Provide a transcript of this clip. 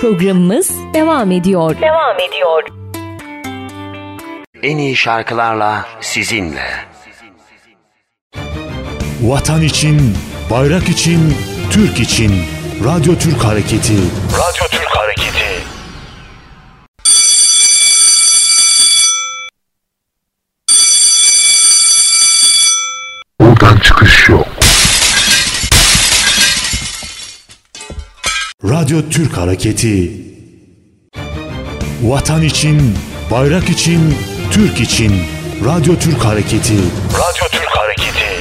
Programımız devam ediyor. En iyi şarkılarla sizinle. Vatan için, bayrak için, Türk için. Radyo Türk Hareketi. Radyo Türk Hareketi. Buradan çıkış yok. Radyo Türk Hareketi. Vatan için, bayrak için, Türk için. Radyo Türk Hareketi. Radyo Türk Hareketi.